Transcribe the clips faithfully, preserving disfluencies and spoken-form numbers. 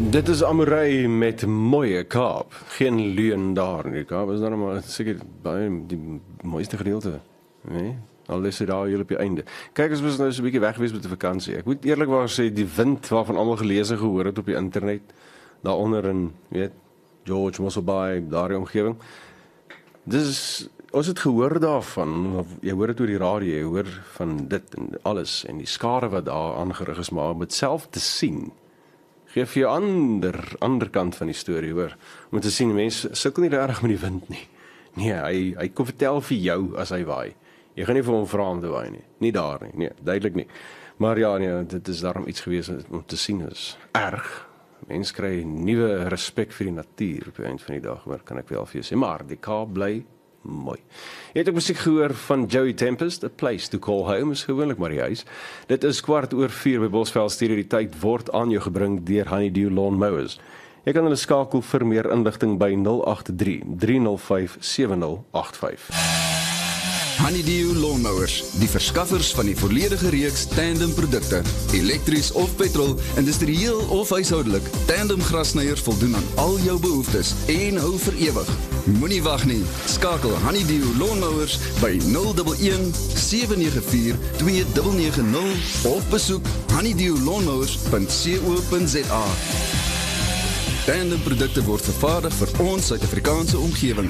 Dit is Amorey met Mooie Kaap. Geen leuen daar nie. Kaap is dan maar seker baie die mooiste gedeelte. Nee? Al is dit daar hier op die einde. Kyk, ons was nou so 'n bietjie weg gewees met die vakansie. Ek moet eerlikwaar sê, die wind waarvan almal gelees gehoor het op die internet, daaronder in, weet, George Mosselbaai, daardie omgewing. Dis ons het gehoor daarvan, jy hoor dit oor die radio, jy hoor van dit en alles en die skade wat daar aangerig is, maar om dit self te sien, gee vir jou ander ander kant van die storie, hoor. Om te sien, mense sukkel nie reg met die wind nie. Nee, hy hy kom vertel vir jou as hy waai. Jy gaan nie vir hom vra om te waai nie. Nie daar nie. Nee, duidelik nie. Maar ja, nee, dit is daarom iets gewees om te sien is erg. Mense kry nuwe respek vir die natuur op die eind van die dag, maar kan ek wel vir jou sê, maar die Kaap bly mooi. Jy het ook musiek gehoor van Joey Tempest, A Place to Call Home, is gewoonlik maar die huis. Dit is kwart oor vier by Bosveld Studio, die tyd word aan jou gebring deur Honeydew Lawn Mowers. Jy kan hulle skakel vir meer inligting by nul agt drie, drie nul vyf, sewe nul agt vyf. Honeydew Lawnmowers, die verskaffers van die volledige reeks tandem produkte, elektries of petrol, industrieel of huishoudelik. Tandem grasnyers voldoen aan al jou behoeftes en hou vir ewig. Moenie wag nie. Skakel Honeydew Lawnmowers by nul een een, sewe nege vier, twee nege nege nul of besoek honeydew lawnmowers punt co punt za. Tandem produkte word vervaardig vir ons Suid-Afrikaanse omgewing.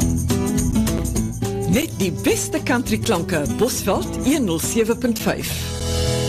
Net die beste country klanke, Bosveld honderd sewe punt vyf.